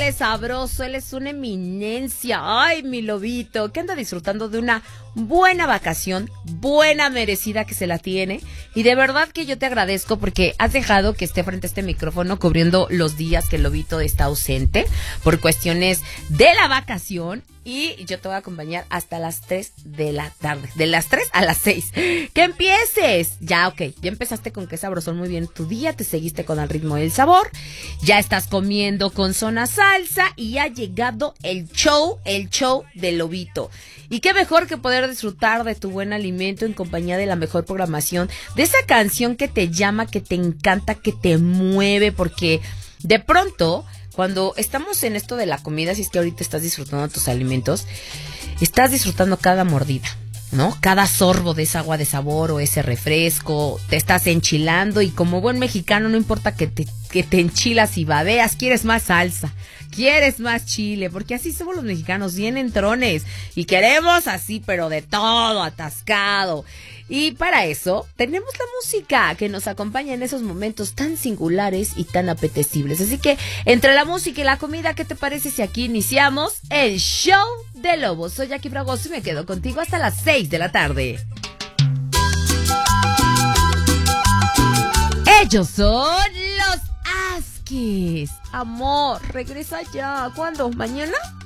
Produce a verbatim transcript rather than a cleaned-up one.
él es sabroso, él es una eminencia. Ay, mi lobito, que anda disfrutando de una buena vacación, buena merecida que se la tiene. Y de verdad que yo te agradezco porque has dejado que esté frente a este micrófono cubriendo los días que el lobito está ausente por cuestiones de la vacación. Y yo te voy a acompañar hasta las tres de la tarde. De las tres a las seis. ¡Que empieces! Ya, ok. Ya empezaste con Qué Sabrosón muy bien tu día. Te seguiste con el ritmo y el sabor. Ya estás comiendo con Zona Salsa. Y ha llegado el show, el show del lobito. Y qué mejor que poder disfrutar de tu buen alimento en compañía de la mejor programación. De esa canción que te llama, que te encanta, que te mueve. Porque de pronto, cuando estamos en esto de la comida, si es que ahorita estás disfrutando de tus alimentos, estás disfrutando cada mordida, ¿no? Cada sorbo de esa agua de sabor o ese refresco, te estás enchilando y como buen mexicano no importa que te, que te enchilas y babeas, quieres más salsa, quieres más chile, porque así somos los mexicanos, bien entrones y queremos así, pero de todo, atascado. Y para eso tenemos la música que nos acompaña en esos momentos tan singulares y tan apetecibles. Así que entre la música y la comida, ¿qué te parece si aquí iniciamos el show de Lobo? Soy Jackie Fragoso y me quedo contigo hasta las seis de la tarde. Ellos son los Askis. Amor, regresa ya. ¿Cuándo? ¿Mañana?